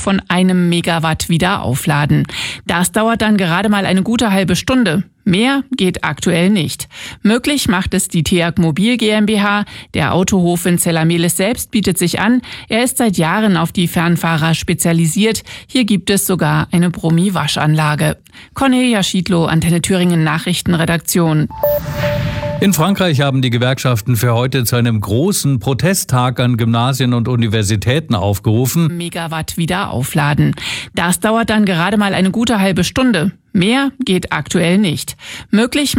von 1 Megawatt wieder aufladen. Das dauert dann gerade mal eine gute halbe Stunde. Mehr geht aktuell nicht. Möglich macht es die TEAG Mobil GmbH. Der Autohof in Zellamelis selbst bietet sich an. Er ist seit Jahren auf die Fernfahrer spezialisiert. Hier gibt es sogar eine Brummi-Waschanlage. Cornelia Schiedlow, Antenne Thüringen Nachrichtenredaktion. In Frankreich haben die Gewerkschaften für heute zu einem großen Protesttag an Gymnasien und Universitäten aufgerufen. Megawatt wieder aufladen. Das dauert dann gerade mal eine gute halbe Stunde. Mehr geht aktuell nicht. Möglich